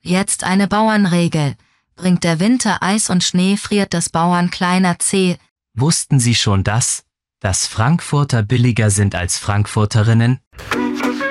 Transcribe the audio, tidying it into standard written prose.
Jetzt eine Bauernregel. Bringt der Winter Eis und Schnee, friert das Bauern kleiner Zeh. Wussten Sie schon das? Dass Frankfurter billiger sind als Frankfurterinnen?